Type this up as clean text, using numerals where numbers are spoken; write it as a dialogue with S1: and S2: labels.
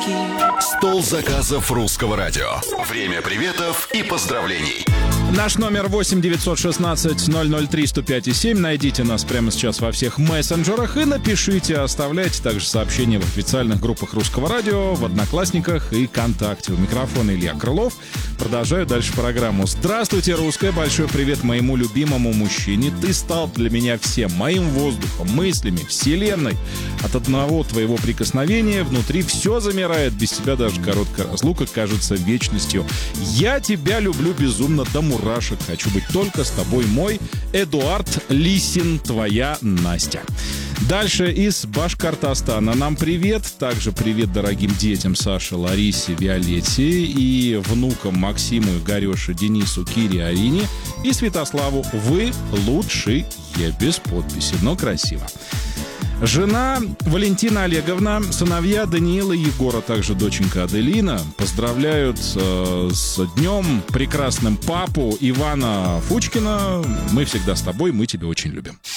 S1: Стол заказов русского радио. Время приветов и поздравлений.
S2: Наш номер 8 916 003 105 7. Найдите нас прямо сейчас во всех мессенджерах и напишите, оставляйте также сообщения в официальных группах Русского радио, в Одноклассниках и ВКонтакте. У микрофона Илья Крылов. Продолжаю дальше программу. Здравствуйте, русская. Большой привет моему любимому мужчине. Ты стал для меня всем, моим воздухом, мыслями, вселенной. От одного твоего прикосновения внутри все замирает. Без тебя даже короткая разлука кажется вечностью. Я тебя люблю безумно до мурашек. Хочу быть только с тобой, мой Эдуард Лисин, твоя Настя. Дальше из Башкортостана нам привет. Также привет дорогим детям Саше, Ларисе, Виолетте и внукам Максиму, Игорёше, Денису, Кире, Арине и Святославу. Вы лучшие, без подписи, но красиво. Жена Валентина Олеговна, сыновья Даниила и Егора, также доченька Аделина поздравляют с днем прекрасным папу Ивана Фучкина. Мы всегда с тобой, мы тебя очень любим.